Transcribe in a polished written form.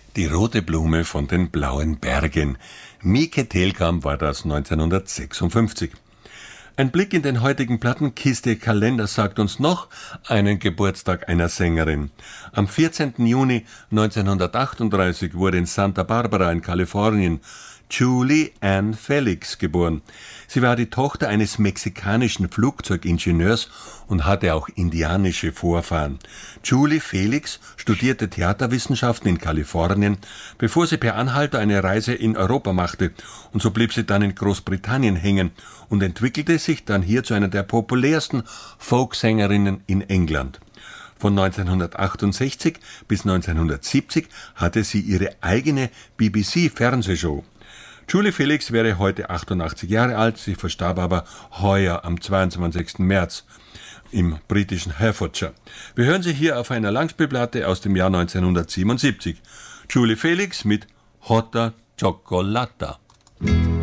Die rote Blume von den blauen Bergen. Mieke Thelkamp war das 1956. Ein Blick in den heutigen Plattenkiste-Kalender sagt uns noch einen Geburtstag einer Sängerin. Am 14. Juni 1938 wurde in Santa Barbara in Kalifornien Julie Ann Felix geboren. Sie war die Tochter eines mexikanischen Flugzeugingenieurs und hatte auch indianische Vorfahren. Julie Felix studierte Theaterwissenschaften in Kalifornien, bevor sie per Anhalter eine Reise in Europa machte. Und so blieb sie dann in Großbritannien hängen und entwickelte sich dann hier zu einer der populärsten Folksängerinnen in England. Von 1968 bis 1970 hatte sie ihre eigene BBC-Fernsehshow. Julie Felix wäre heute 88 Jahre alt, sie verstarb aber heuer am 22. März im britischen Hertfordshire. Wir hören sie hier auf einer Langspielplatte aus dem Jahr 1977. Julie Felix mit Hotta Chocolata.